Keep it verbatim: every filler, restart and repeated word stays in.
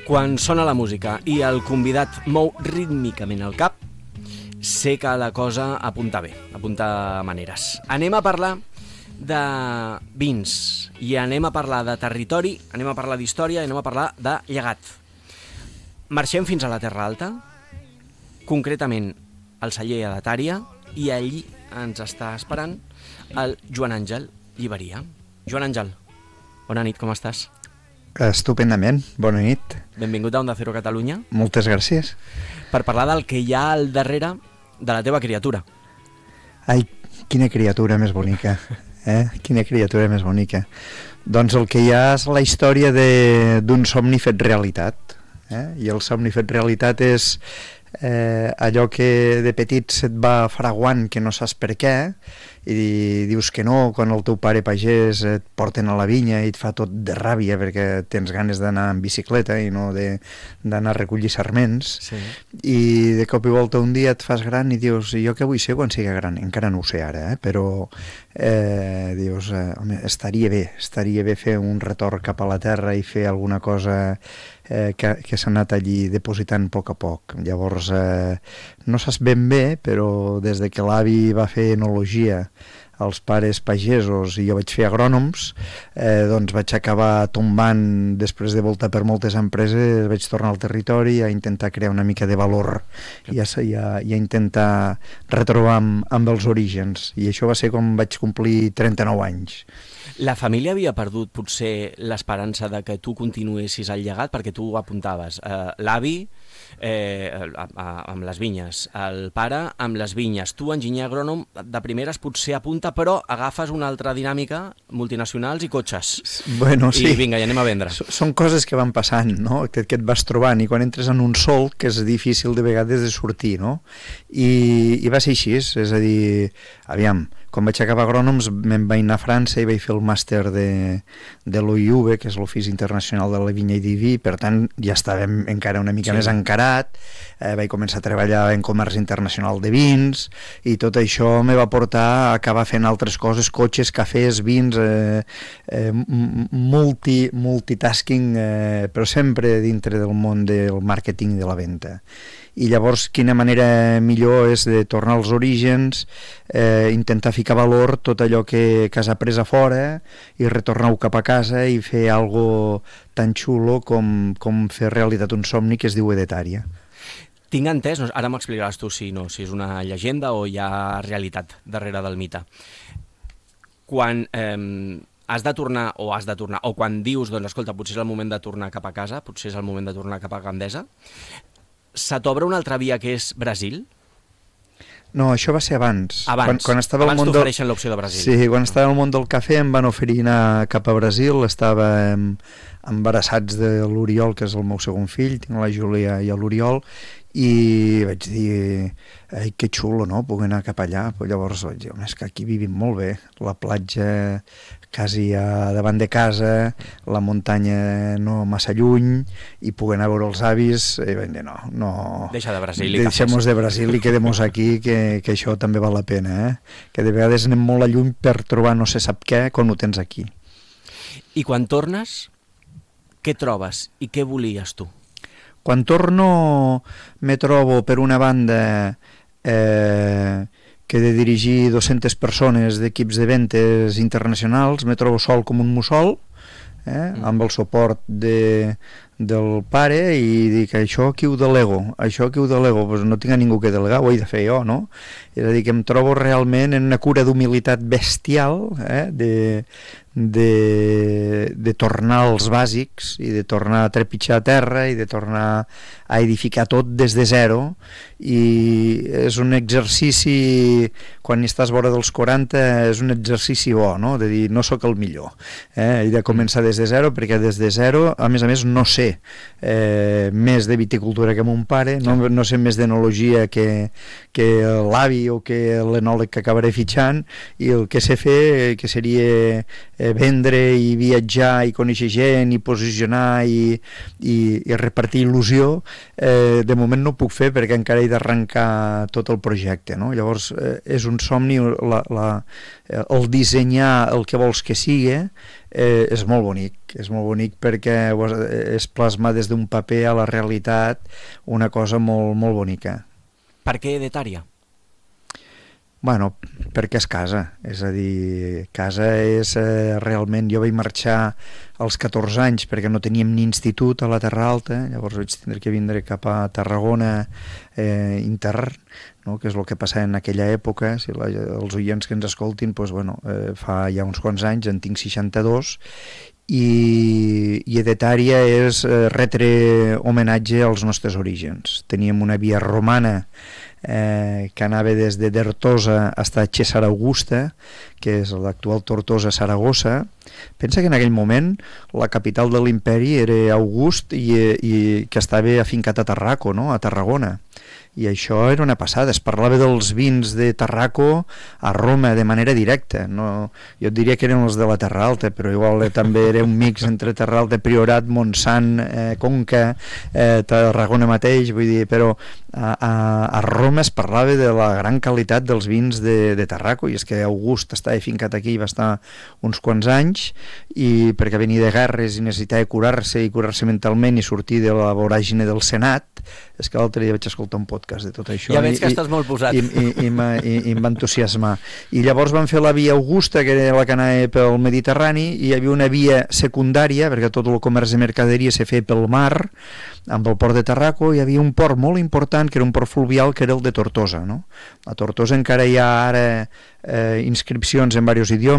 Quan sona la música i el convidat mou rítmicament el cap, sé que la cosa apunta bé, apunta maneres. Anem a parlar de vins i anem a parlar de territori, anem a parlar d'història i anem a parlar de llegat. Marxem fins a la Terra Alta, concretament al celler de Tària, i allí ens està esperant el Joan Àngel Lliberia. Joan Àngel, bona nit, com estàs? Estupendament, bona nit. Benvingut a Onda Cero Catalunya. Moltes gràcies. Per parlar del que hi ha al darrere de la teva criatura. Ai, quina criatura més bonica, eh? Quina criatura més bonica. Doncs el que hi ha és la història d'un somni fet realitat, eh? I el somni fet realitat és eh, allò que de petit se't va fraguant que no saps per què, i dius que no quan el teu pare pagès et porten a la vinya i et fa tot de ràbia perquè tens ganes d'anar en bicicleta i no d'anar a recollir sarments. Sí. I de cop i volta un dia et fas gran i dius, jo què vull ser quan sigui gran? Encara no ho sé ara, eh? Però eh, dius, eh, home, estaria bé estaria bé fer un retorn cap a la terra i fer alguna cosa eh, que, que s'ha anat allí depositant a poc a poc. Llavors eh, no saps ben bé, però des de que l'avi va fer enologia als pares pagesos i jo vaig fer agrònoms, eh, doncs vaig acabar tombant, després de voltar per moltes empreses, vaig tornar al territori a intentar crear una mica de valor i a, i a, i a intentar retrobar amb, amb els orígens, i això va ser com vaig complir trenta-nou anys. La família havia perdut potser l'esperança de que tu continuessis el llegat, perquè tu ho apuntaves, eh, l'avi eh, a, a, amb les vinyes, el pare amb les vinyes, tu enginyer agrònom de primeres potser apunta, però agafes una altra dinàmica, multinacionals i cotxes, bueno, sí. I vinga, i anem a vendre. S Són coses que van passant, no? que, que et vas trobant, i quan entres en un sol que és difícil de vegades de sortir, no? I, i va ser així, és a dir, aviam, quan vaig acabar agrònoms me'n vaig anar a França i vaig fer el màster de, de l'O I V, que és l'Ofici Internacional de la Vinya i del Vi, per tant ja estàvem encara una mica sí. més encarat, eh, vaig començar a treballar en comerç internacional de vins, i tot això me va portar a acabar fent altres coses, cotxes, cafès, vins, eh, eh, multi, multitasking, eh, però sempre dintre del món del màrqueting i de la venda. I llavors quina manera millor és de tornar als orígens, eh, intentar ficar valor tot allò que, que has après a fora i retornar-ho cap a casa i fer algo tan xulo com, com fer realitat un somni que es diu Edetària. Tinc entès, ara m'explicaràs tu si, no, si és una llegenda o hi ha realitat darrere del mite. Quan eh, has de tornar o has de tornar, o quan dius, doncs escolta, potser és el moment de tornar cap a casa, potser és el moment de tornar cap a Gandesa, se t'obre una altra via que és Brasil? No, això va ser abans. Abans, quan, quan estava abans t'ofereixen del... l'opció de Brasil. Sí, quan estava al món del cafè em van oferir anar cap a Brasil, estàvem embarassats de l'Oriol, que és el meu segon fill, tinc la Júlia i l'Oriol, i vaig dir, ai, que xulo, no?, puc anar cap allà. Però llavors vaig dir, és que aquí vivim molt bé, la platja quasi a davant de casa, la muntanya no massa lluny, i puc anar a veure els avis, i vaig dir, no, no... Deixa de Brasil i Deixem-nos de Brasil i quedem-nos aquí, que, que això també val la pena, eh? Que de vegades anem molt a lluny per trobar no sé sap què, quan ho tens aquí. I quan tornes, què trobes i què volies tu? Quan torno me trobo, per una banda, eh, que he de dirigir dues-centes persones d'equips de ventes internacionals, me trobo sol com un mussol, eh, mm. amb el suport de, del pare, i dic, això qui ho delego? Això qui ho delego? Pues no tinc a ningú que delegar, ho he de fer jo, no? És a dir, que em trobo realment en una cura d'humilitat bestial, eh, de... De, de tornar als bàsics i de tornar a trepitjar a terra i de tornar a edificar tot des de zero, i és un exercici, quan estàs vora dels quaranta, és un exercici bo, no? De dir, no sóc el millor, eh? He de començar des de zero, perquè des de zero, a més a més, no sé eh, més de viticultura que mon pare, no, no sé més d'enologia que, que l'avi o que l'enòleg que acabaré fitxant, i el que sé fer, que seria eh, eh, vendre i viatjar i conèixer gent i posicionar i, i, i repartir il·lusió, eh, de moment no ho puc fer perquè encara he d'arrencar tot el projecte, no? Llavors eh, és un somni, la, la, el dissenyar el que vols que sigui eh, és molt bonic, és molt bonic perquè és plasmar des d'un paper a la realitat una cosa molt, molt bonica. Per què Edetaria? Bueno, perquè és casa, és a dir, casa és eh, realment... Jo vaig marxar als catorze anys perquè no teníem ni institut a la Terra Alta, llavors vaig tindre que vindre cap a Tarragona eh, intern, no? Que és el que passava en aquella època. Si la, els oients que ens escoltin, doncs, bueno, eh, fa ja uns quants anys, en tinc seixanta-dos, i, i Edetaria és eh, retre homenatge als nostres orígens. Teníem una via romana eh, que anava des de Dertosa fins a César Augusta, que és l'actual Tortosa, Saragossa. Pensa que en aquell moment la capital de l'imperi era August i, i que estava afincat a Tarraco, no? A Tarragona. I això era una passada, es parlava dels vins de Tarraco a Roma de manera directa, no? Jo et diria que eren els de la Terra Alta, però igual eh, també era un mix entre Terra Alta, Priorat, Montsant, eh, Conca, eh, Tarragona mateix, vull dir, però a, a, a Roma es parlava de la gran qualitat dels vins de, de Tarraco, i és que August estava fincat aquí i va estar uns quants anys, i perquè venia de guerres i necessitava curar-se i curar-se mentalment i sortir de la voràgine del Senat. És que l'altre dia vaig escoltar un podcast de tot això. Ja veig que i, estàs molt posat. I, i, i, i, i em va entusiasmar. I llavors van fer la via Augusta, que era la que anava pel Mediterrani, i hi havia una via secundària, perquè tot el comerç de mercaderia se feia pel mar, amb el port de Tarraco. Hi havia un port molt important, que era un port fluvial, que era el de Tortosa, no? A Tortosa encara hi ha ara eh, inscripcions en diversos idiomes,